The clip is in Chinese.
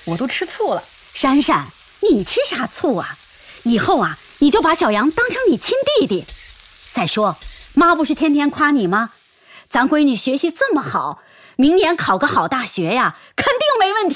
我都吃醋了。 珊珊，你吃啥醋啊？以后啊，你就把小杨当成你亲弟弟。再说，妈不是天天夸你吗？咱闺女学习这么好，明年考个好大学呀，肯定没问题。